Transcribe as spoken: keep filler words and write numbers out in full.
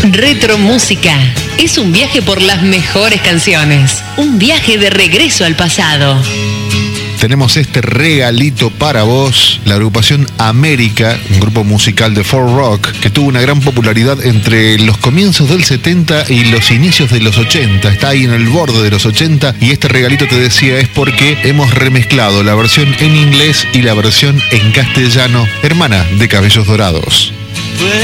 Retromúsica es un viaje por las mejores canciones, un viaje de regreso al pasado. Tenemos este regalito para vos, la agrupación América, un grupo musical de folk rock que tuvo una gran popularidad entre los comienzos del setenta y los inicios de los ochenta. Está ahí en el borde de los ochenta y este regalito, te decía, es porque hemos remezclado la versión en inglés y la versión en castellano, hermana de Cabellos Dorados.